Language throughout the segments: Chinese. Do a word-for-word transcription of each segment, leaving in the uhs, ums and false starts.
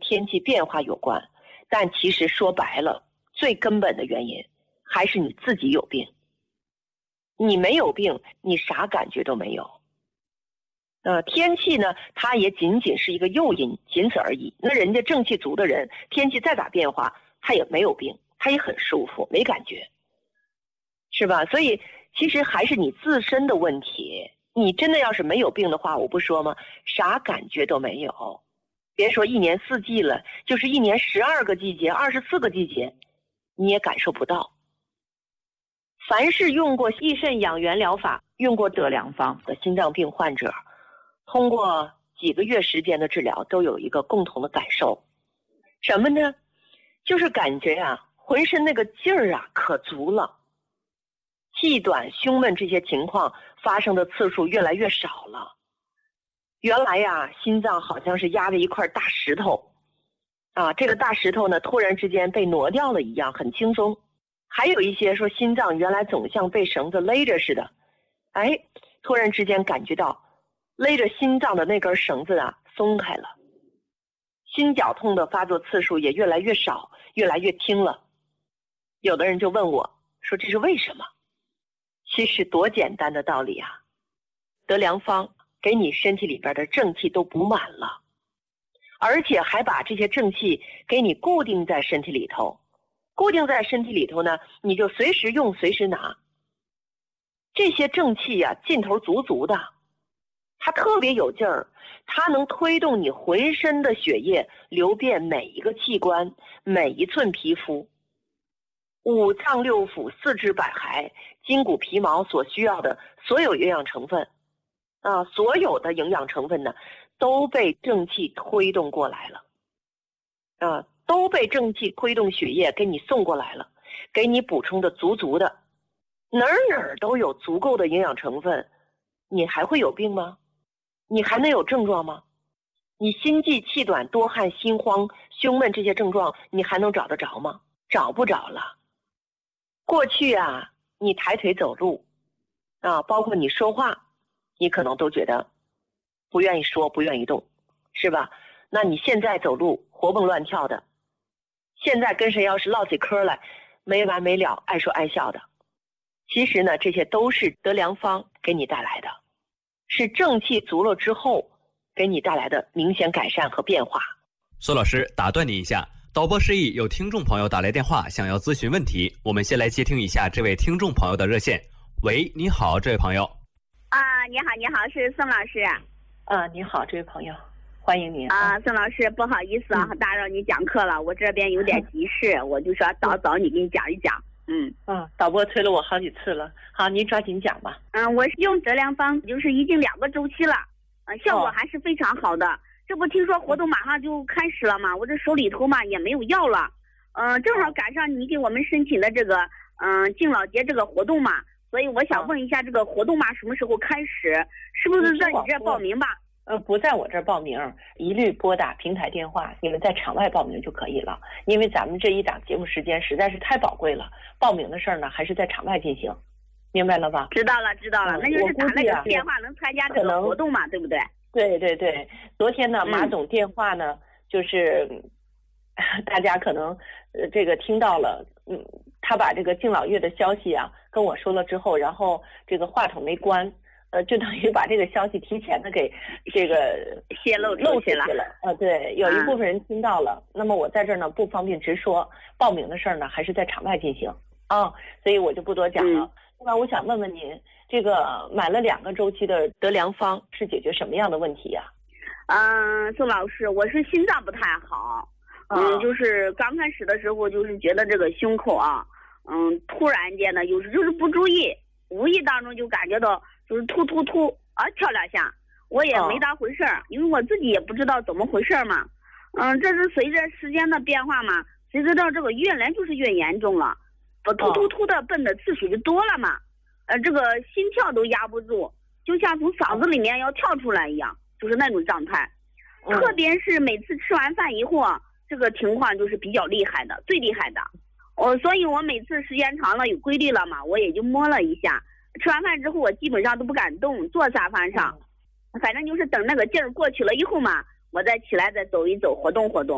天气变化有关，但其实说白了，最根本的原因还是你自己有病。你没有病，你啥感觉都没有。呃，天气呢，它也仅仅是一个诱因，仅此而已。那人家正气足的人，天气再咋变化，他也没有病，他也很舒服，没感觉，是吧？所以其实还是你自身的问题。你真的要是没有病的话，我不说吗？啥感觉都没有。别说一年四季了，就是一年十二个季节、二十四个季节，你也感受不到。凡是用过益肾养元疗法、用过德良方的心脏病患者，通过几个月时间的治疗，都有一个共同的感受，什么呢？就是感觉啊，浑身那个劲儿啊可足了，气短、胸闷这些情况发生的次数越来越少了。原来呀，心脏好像是压着一块大石头，啊，这个大石头呢，突然之间被挪掉了一样，很轻松。还有一些说心脏原来总像被绳子勒着似的，哎，突然之间感觉到勒着心脏的那根绳子啊松开了，心绞痛的发作次数也越来越少，越来越轻了。有的人就问我说这是为什么？其实多简单的道理啊，德良方给你身体里边的正气都补满了，而且还把这些正气给你固定在身体里头，固定在身体里头呢，你就随时用随时拿。这些正气啊劲头足足的，它特别有劲儿，它能推动你浑身的血液流遍每一个器官，每一寸皮肤，五脏六腑、四肢百骸、筋骨皮毛所需要的所有营养成分啊，所有的营养成分呢都被正气推动过来了啊，都被正气推动血液给你送过来了，给你补充的足足的，哪儿哪儿都有足够的营养成分，你还会有病吗？你还能有症状吗？你心悸、气短、多汗、心慌、胸闷这些症状，你还能找得着吗？找不着了。过去啊，你抬腿走路啊，包括你说话，你可能都觉得不愿意说，不愿意动，是吧？那你现在走路活蹦乱跳的，现在跟谁要是唠起嗑来，没完没了，爱说爱笑的。其实呢，这些都是德良方给你带来的，是正气足了之后给你带来的明显改善和变化。 苏老师，打断你一下，导播示意有听众朋友打来电话想要咨询问题，我们先来接听一下这位听众朋友的热线。喂，你好，这位朋友。 啊，你好，你好，是宋老师。 啊，你好，这位朋友，欢迎您。 啊，宋老师，不好意思啊，嗯、打扰你讲课了，我这边有点急事，嗯、我就说早早你给你讲一讲。嗯嗯，导播催了我好几次了，好，您抓紧讲吧。 嗯，我是用德良方，就是已经两个周期了，嗯、呃，效果还是非常好的。哦、这不听说活动马上就开始了吗？我这手里头嘛也没有药了，嗯、呃，正好赶上你给我们申请的这个嗯、呃、敬老节这个活动嘛，所以我想问一下这个活动嘛什么时候开始？是不是在你这报名吧？ 呃，不在我这儿报名，一律拨打平台电话，你们在场外报名就可以了。因为咱们这一档节目时间实在是太宝贵了，报名的事儿呢还是在场外进行，明白了吧？ 知道了，知道了，嗯、那就是打那个电话能参加这个活动嘛，对不对？ 对对对，昨天呢，马总电话呢，嗯、就是大家可能呃这个听到了，嗯，他把这个敬老月的消息啊跟我说了之后，然后这个话筒没关。呃，就等于把这个消息提前的给这个泄露漏出去了。呃，对，有一部分人听到了。嗯、那么我在这儿呢不方便直说，报名的事儿呢还是在场外进行啊、哦，所以我就不多讲了。那么、嗯、我想问问您，这个买了两个周期的德良方是解决什么样的问题呀、 啊？嗯，宋老师，我是心脏不太好，嗯，嗯就是刚开始的时候就是觉得这个胸口啊，嗯，突然间呢，有时就是不注意，无意当中就感觉到。就是突突突啊跳两下，我也没当回事儿， oh. 因为我自己也不知道怎么回事嘛。嗯，这是随着时间的变化嘛，随着到这个越来就是越严重了，不突突突的蹦的次数就多了嘛。呃，这个心跳都压不住，就像从嗓子里面要跳出来一样，就是那种状态。Oh. 特别是每次吃完饭以后啊，这个情况就是比较厉害的，最厉害的。哦，所以我每次时间长了有规律了嘛，我也就摸了一下。吃完饭之后，我基本上都不敢动，坐沙发上，反正就是等那个劲儿过去了以后嘛，我再起来再走一走，活动活动。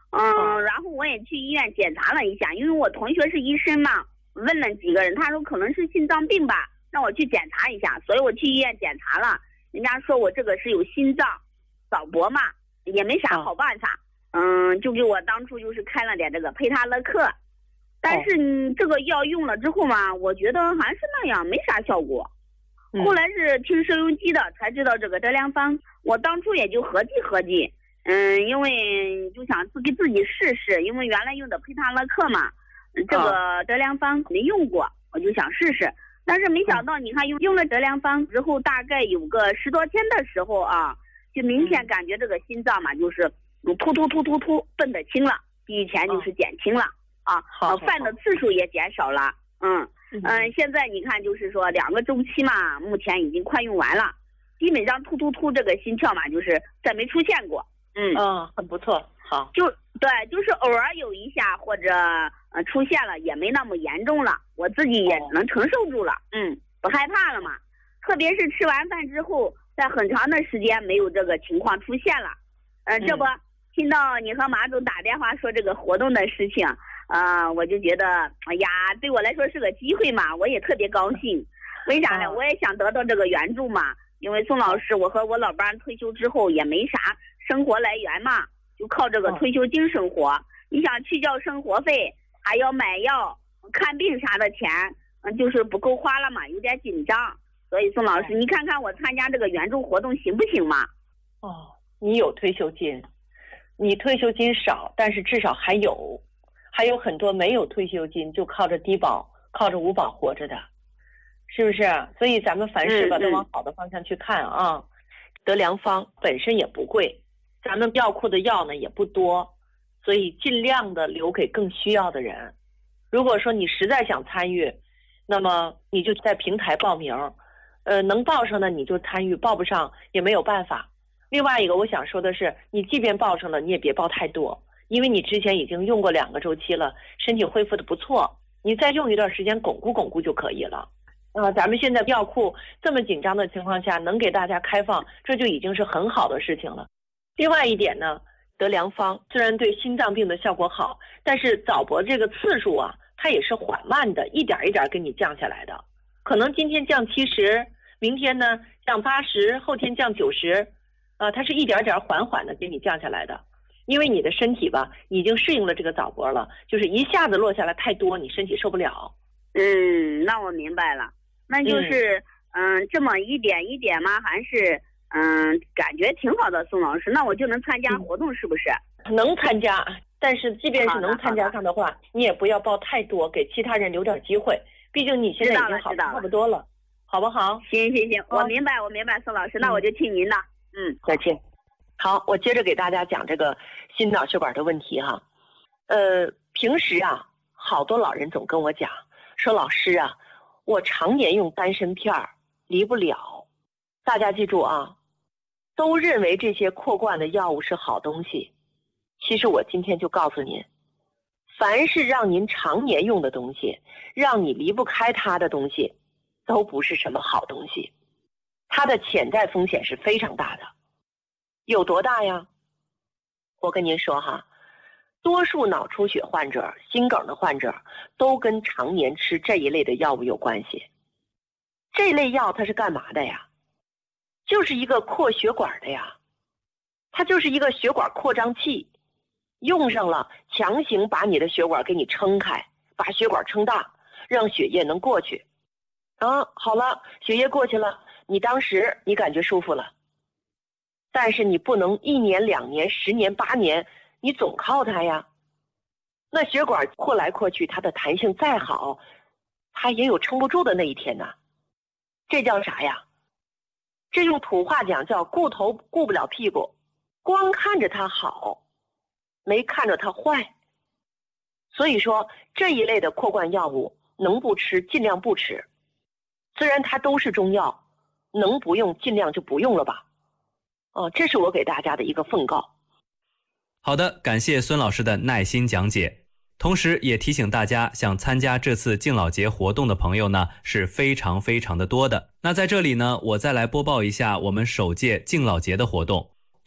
嗯，然后我也去医院检查了一下，因为我同学是医生嘛，问了几个人，他说可能是心脏病吧，让我去检查一下，所以我去医院检查了，人家说我这个是有心脏早搏嘛，也没啥好办法，嗯，就给我当初就是开了点这个佩塔勒克，但是你这个药用了之后嘛，我觉得还是那样，没啥效果。后来是听收音机的才知道这个德良方，我当初也就合计合计。嗯，因为就想自给自己试试，因为原来用的佩塔勒克嘛，这个德良方没用过，我就想试试。但是没想到，你看用用了德良方之后，大概有个十多天的时候啊，就明显感觉这个心脏嘛，就是突突突突突蹦得轻了，比以前就是减轻了啊，犯的次数也减少了。嗯嗯，现在你看就是说两个周期嘛，目前已经快用完了，基本上突突突这个心跳嘛，就是再没出现过。嗯嗯，很不错，好， 就对，就是偶尔有一下或者呃出现了，也没那么严重了，我自己也能承受住了，嗯，不害怕了嘛。特别是吃完饭之后，在很长的时间没有这个情况出现了，呃，这不、嗯、听到你和马总打电话说这个活动的事情，啊、呃，我就觉得，哎呀，对我来说是个机会嘛，我也特别高兴。为啥呢？我也想得到这个援助嘛。因为宋老师，我和我老伴退休之后也没啥生活来源嘛，就靠这个退休金生活。你想去交生活费，还要买药、看病啥的钱，嗯，就是不够花了嘛，有点紧张。所以宋老师，你看看我参加这个援助活动行不行嘛？ 哦，你有退休金，你退休金少，但是至少还有，还有很多没有退休金，就靠着低保、靠着五保活着的。是不是？所以咱们凡事吧、嗯、都往好的方向去看啊。嗯、德良方本身也不贵，咱们药库的药呢也不多，所以尽量的留给更需要的人。如果说你实在想参与，那么你就在平台报名，呃，能报上的你就参与，报不上也没有办法。另外一个我想说的是，你即便报上了，你也别报太多，因为你之前已经用过两个周期了，身体恢复的不错，你再用一段时间巩固巩固就可以了。啊、呃，咱们现在药库这么紧张的情况下，能给大家开放，这就已经是很好的事情了。另外一点呢，德良方虽然对心脏病的效果好，但是早搏这个次数啊，它也是缓慢的，一点一点给你降下来的。可能今天降七十，明天呢降八十，后天降九十，呃，它是一点点缓缓的给你降下来的。因为你的身体吧，已经适应了这个早搏了，就是一下子落下来太多，你身体受不了。 嗯，那我明白了。那就是嗯、呃，这么一点一点吗？还是嗯、呃，感觉挺好的，宋老师。那我就能参加活动是不是？ 能参加，但是即便是能参加上的话，你也不要报太多，给其他人留点机会。毕竟你现在已经好差不多了，好不好？ 行行行，我明白，我明白，宋老师，那我就听您的。嗯， 再见。好，我接着给大家讲这个心脑血管的问题哈。呃，平时啊，好多老人总跟我讲说，老师啊。我常年用丹参片儿，离不了。大家记住啊，都认为这些扩罐的药物是好东西。其实我今天就告诉您，凡是让您常年用的东西，让你离不开它的东西，都不是什么好东西。它的潜在风险是非常大的。有多大呀？我跟您说哈，多数脑出血患者、心梗的患者都跟常年吃这一类的药物有关系。这类药它是干嘛的呀？就是一个扩血管的呀，它就是一个血管扩张器，用上了强行把你的血管给你撑开，把血管撑大，让血液能过去。啊，好了，血液过去了，你当时你感觉舒服了，但是你不能一年、两年、十年、八年。你总靠它呀，那血管扩来扩去，它的弹性再好，它也有撑不住的那一天呐。这叫啥呀？这用土话讲叫顾头顾不了屁股，光看着它好，没看着它坏。所以说这一类的扩罐药物能不吃尽量不吃，虽然它都是中药，能不用尽量就不用了吧。哦，这是我给大家的一个奉告。 好的，感谢孙老师的耐心讲解，同时也提醒大家，想参加这次敬老节活动的朋友呢是非常非常的多的。那在这里呢，我再来播报一下我们首届敬老节的活动。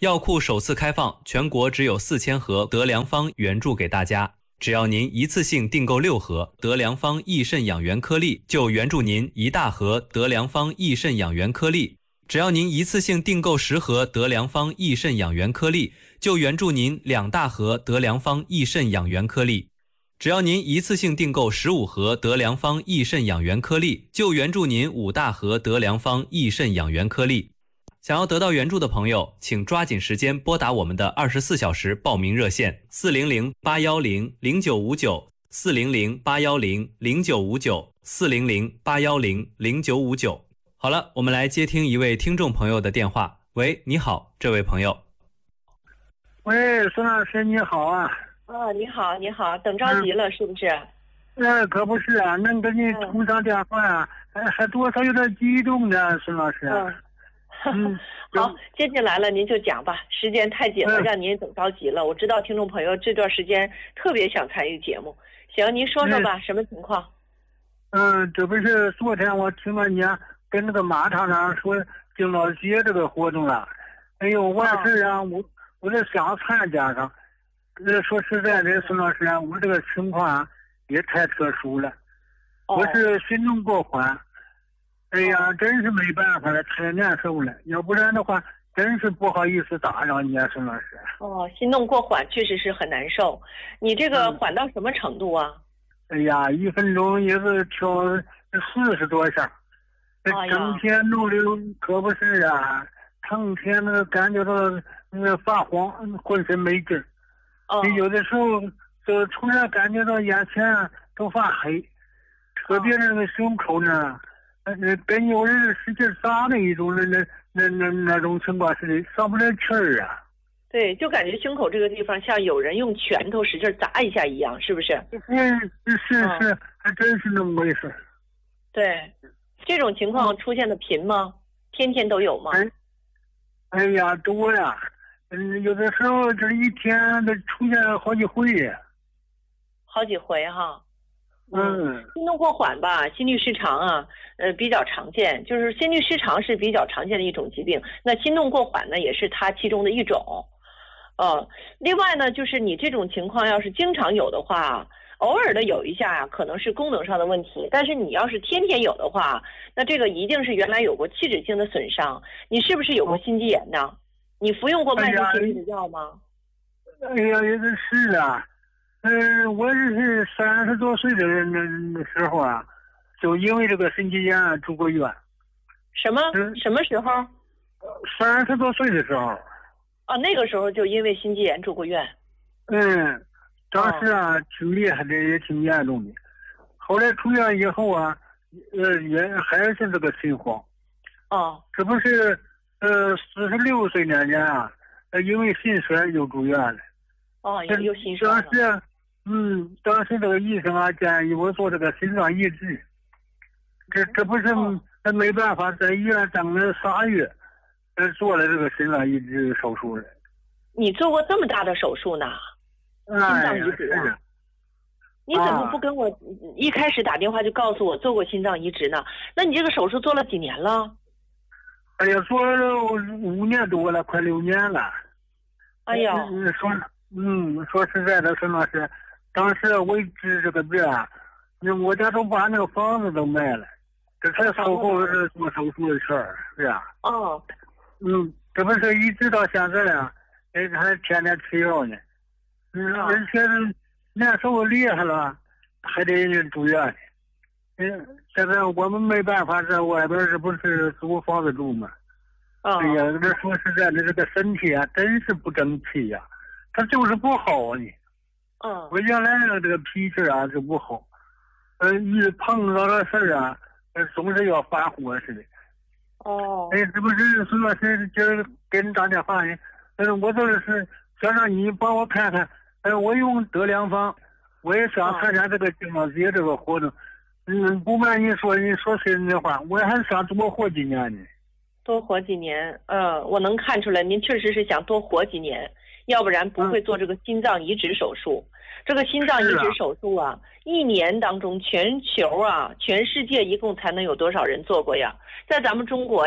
药库首次开放，全国只有四千盒德良方援助给大家。只要您一次性订购六盒德良方益肾养元颗粒，就援助您一大盒德良方益肾养元颗粒；只要您一次性订购十盒德良方益肾养元颗粒，就援助您两大盒德良方益肾养元颗粒；只要您一次性订购十五盒德良方益肾养元颗粒，就援助您五大盒德良方益肾养元颗粒。想要得到援助的朋友，请抓紧时间拨打我们的二十四小时报名热线四零零八一零零九五九四零零八一零零九五九四零零八一零零九五九。好了，我们来接听一位听众朋友的电话。喂，你好，这位朋友。 喂，孙老师你好啊。 哦，你好，你好，等着急了、嗯、是不是？ 呃，可不是啊，能跟你通上电话啊，还、嗯、还多少有点激动呢，孙老师。 嗯。嗯，好，接进来了，您就讲吧，时间太紧了，让您等着急了。我知道听众朋友这段时间特别想参与节目，行，您说说吧，什么情况？ 嗯，这不是昨天我听了你跟那个马场上说敬老节这个活动了，哎呦，我是啊，我我这想参加上，呃，说实在的，孙老师啊，我这个情况也太特殊了，我是心动过缓。哎呀，真是没办法了，太难受了。要不然的话，真是不好意思打扰你啊，孙老师。 哦，心动过缓确实是很难受。你这个缓到什么程度啊？ 嗯、哎呀，一分钟也是跳四十多下， 哎、 整天弄的可不是啊，成天那个感觉到那个发慌，浑身没劲儿。 哦。 有的时候就突然感觉到眼前都发黑，特别是那个胸口呢。呃，跟有人使劲砸的一种那那那那那种情况似的，上不来气儿啊。 对，就感觉胸口这个地方像有人用拳头使劲砸一下一样，是不是？ 嗯，是是，还真是那么回事。 对，这种情况出现的频吗？天天都有吗？ 哎，哎呀，多呀，嗯，有的时候这一天得出现好几回。 好几回哈。 嗯， 心动过缓吧，心律失常啊，呃，比较常见，就是心律失常是比较常见的一种疾病。那心动过缓呢，也是它其中的一种。呃，另外呢，就是你这种情况要是经常有的话，偶尔的有一下呀、啊，可能是功能上的问题。但是你要是天天有的话，那这个一定是原来有过器质性的损伤。你是不是有过心肌炎呢？你服用过慢性心律的药吗？ 哎呀，也是啊。嗯，我是三十多岁的那那时候啊，就因为这个心肌炎住过院。 什么、嗯、什么时候？ 三十多岁的时候。 啊，那个时候就因为心肌炎住过院。 嗯，当时啊、哦、挺厉害的，也挺严重的。后来出院以后啊，呃，也还是这个心慌。 哦。 这不是呃四十六岁那年啊，因为心衰又住院了。 哦，又又心衰了。 当时。嗯，当时这个医生啊建议我做这个心脏移植，这这不是、哦、没办法，在医院等了仨月，呃，做了这个心脏移植手术了。 你做过这么大的手术呢？ 心脏移植啊？你怎么不跟我一开始打电话就告诉我做过心脏移植呢？那你这个手术做了几年了？ 哎呀，做了五年多了，快六年了。 哎呀， 嗯，说嗯，说实在的，孙老师。当时我一治这个病啊，那我家都把那个房子都卖了，这才收后是做手术的事儿，是啊。 哦。 嗯，这不是一直到现在啊，哎，还天天吃药呢。嗯，而且难受厉害了，还得住院呢。嗯，现在我们没办法，在外边这不是租房子住嘛。 哦。 哎呀，这说实在的，这个身体啊，真是不争气呀、啊，他就是不好呢。 嗯， 我原来这个脾气啊就不好，呃，一碰到这事儿啊，呃，总是要发火似的。 哦。 哎，这不是孙老师今儿给你打电话呢？呃，我就是想让你帮我看看，呃，我用德良方，我也想参加这个敬老节这个活动。嗯，不瞒你说，你说心里话，我还想多活几年呢。 多活几年，嗯，我能看出来，您确实是想多活几年。要不然不会做这个心脏移植手术。嗯、这个心脏移植手术啊，啊一年当中全球啊，全世界一共才能有多少人做过呀？在咱们中国呀，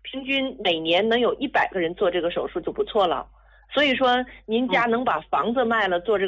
平均每年能有一百个人做这个手术就不错了。所以说，您家能把房子卖了做这个。